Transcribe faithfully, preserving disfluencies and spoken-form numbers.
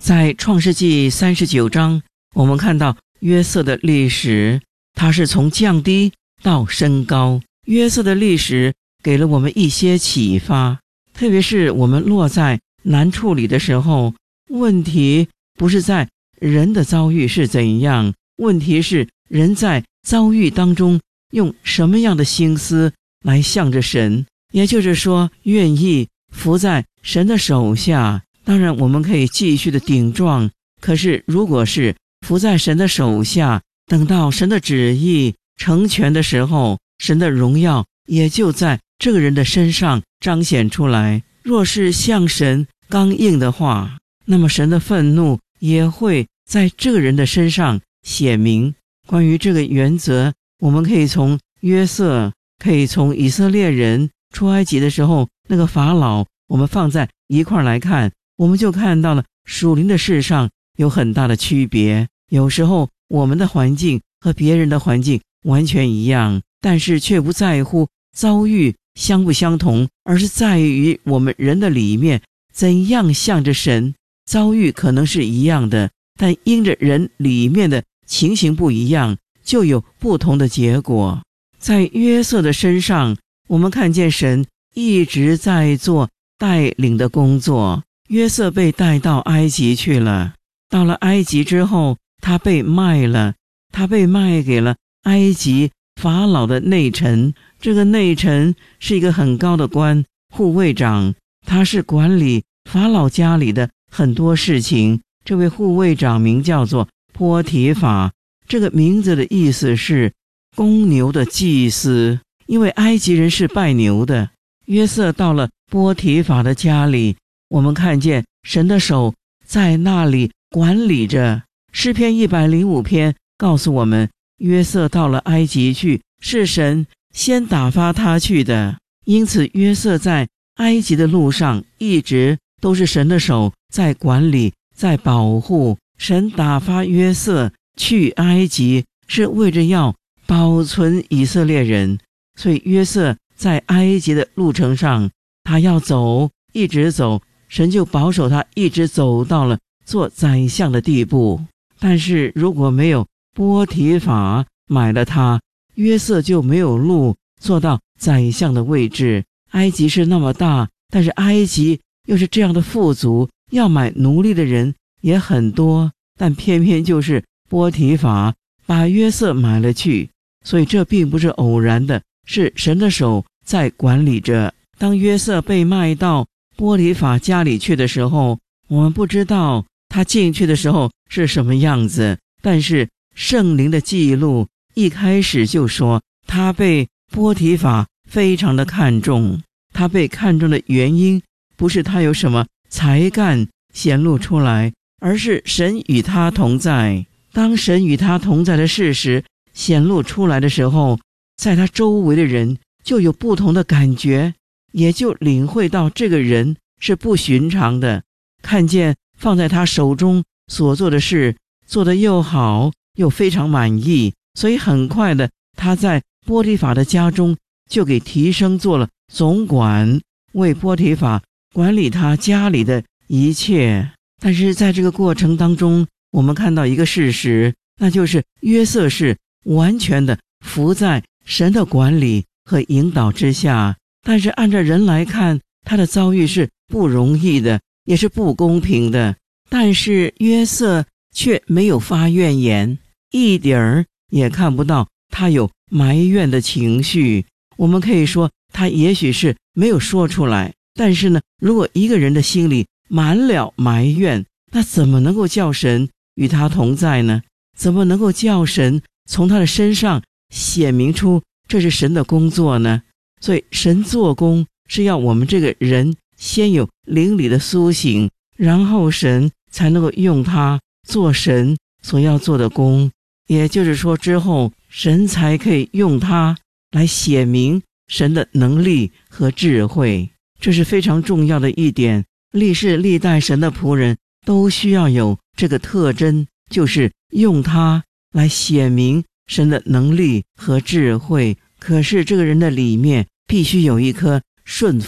在创世纪三十九章，我们看到约瑟的历史，他是从降低到升高。约瑟的历史给了我们一些启发，特别是我们落在难处理的时候，问题不是在人的遭遇是怎样，问题是人在遭遇当中用什么样的心思来向着神，也就是说愿意伏在神的手下。当然我们可以继续的顶撞，可是如果是伏在神的手下，等到神的旨意成全的时候，神的荣耀也就在这个人的身上彰显出来。若是向神刚硬的话，那么神的愤怒也会在这个人的身上显明。关于这个原则，我们可以从约瑟，可以从以色列人出埃及的时候那个法老，我们放在一块来看，我们就看到了属灵的事上有很大的区别。有时候我们的环境和别人的环境完全一样，但是却不在乎遭遇相不相同，而是在于我们人的里面怎样向着神。遭遇可能是一样的，但因着人里面的情形不一样，就有不同的结果。在约瑟的身上，我们看见神一直在做带领的工作。约瑟被带到埃及去了，到了埃及之后，他被卖了，他被卖给了埃及法老的内臣。这个内臣是一个很高的官，护卫长，他是管理法老家里的很多事情。这位护卫长名叫做波提法，这个名字的意思是公牛的祭司，因为埃及人是拜牛的。约瑟到了波提法的家里，我们看见神的手在那里管理着。诗篇一百零五篇告诉我们，约瑟到了埃及去，是神先打发他去的。因此约瑟在埃及的路上一直都是神的手在管理，在保护。神打发约瑟去埃及，是为着要保存以色列人。所以约瑟在埃及的路程上，他要走，一直走，神就保守他一直走到了做宰相的地步。但是如果没有波提法买了他，约瑟就没有路做到宰相的位置。埃及是那么大，但是埃及又是这样的富足，要买奴隶的人也很多，但偏偏就是波提法把约瑟买了去。所以这并不是偶然的，是神的手在管理着。当约瑟被卖到波提法家里去的时候，我们不知道他进去的时候是什么样子，但是圣灵的记录一开始就说他被波提法非常的看重。他被看重的原因不是他有什么才干显露出来，而是神与他同在。当神与他同在的事实显露出来的时候，在他周围的人就有不同的感觉，也就领会到这个人是不寻常的。看见放在他手中所做的事做得又好又非常满意，所以很快的他在波提法的家中就给提升做了总管，为波提法管理他家里的一切。但是在这个过程当中，我们看到一个事实，那就是约瑟是完全的服在神的管理和引导之下。但是按照人来看，他的遭遇是不容易的，也是不公平的。但是约瑟却没有发怨言，一点儿也看不到他有埋怨的情绪。我们可以说他也许是没有说出来，但是呢，如果一个人的心里满了埋怨，那怎么能够叫神与他同在呢？怎么能够叫神从他的身上显明出这是神的工作呢？所以神做工是要我们这个人先有灵里的苏醒，然后神才能够用他做神所要做的工。也就是说之后神才可以用他来显明神的能力和智慧。这是非常重要的一点，历世历代神的仆人都需要有这个特征，就是用他来显明神的能力和智慧。可是这个人的里面必须有一颗顺服